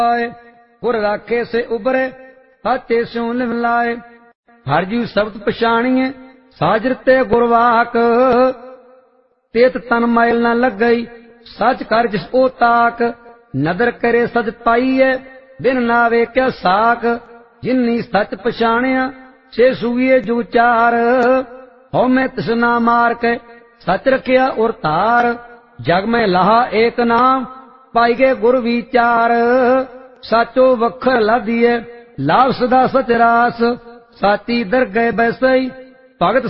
गुर राखे से उबरे साचे स्यों लिव लाए। हर जीव शब्द पछाणिए साजर ते गुरवाक। तेत तन मैल न लग गई सच कर जिस ओ ताक। नदर करे सच पाईए बिन नावे क्या साक। जिन्नी सच पछाणिया छे सूए जो चार। हो मैं तृष्णा मार के सच रखिया और तार। जग में लहा एक नाम पाई गए गुर विचार। साचो वखर लादिए लाभ सदा सच रास। साची दर गए बैसई भगत